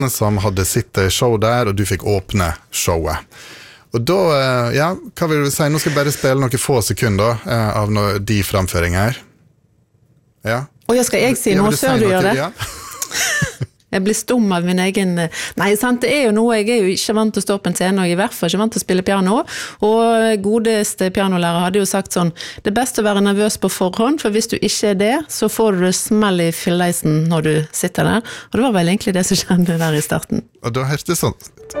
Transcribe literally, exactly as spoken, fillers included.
som hadde sitt show der, og du fikk åpne showet. Og da, ja, hva vil du si? Nå skal jeg bare spille noen få sekunder av no- de framføringer her. Ja. Og jeg skal jeg si noe ja, før du noe, gjør det? Ja. Jeg blir stum av min egen... Nei, sant, det er jo noe, jeg er jo ikke vant til å stå på en scene, og i hvert fall ikke vant til å spille piano, og godeste pianolærer hadde jo sagt sånn, det er best å være nervøs på forhånd, for hvis du ikke er det, så får du smell i filleisen når du sitter der, og det var vel egentlig det som skjedde der i starten. Og da hørte det sånn.